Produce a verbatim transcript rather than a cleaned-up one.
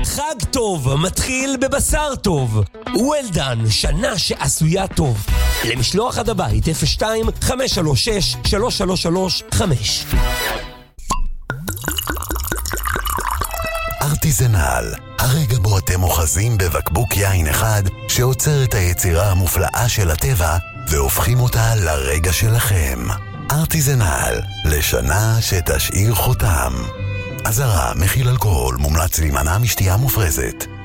חג טוב מתחיל בבשר טוב. וולדן, שנה שעשויה טוב. למשלוח עד הבית אפס שתיים חמש שלוש שש שלוש שלוש שלוש חמש. ארטיזנל, הרגע בו אתם אוחזים בבקבוק יין אחד שעוצר את היצירה המופלאה של הטבע והופכים אותה לרגע שלכם. ארטיזנל, לשנה שתשאיר חותם. אזהרה, מכיל אלכוהול, מומלץ להימנע משתייה מופרזת.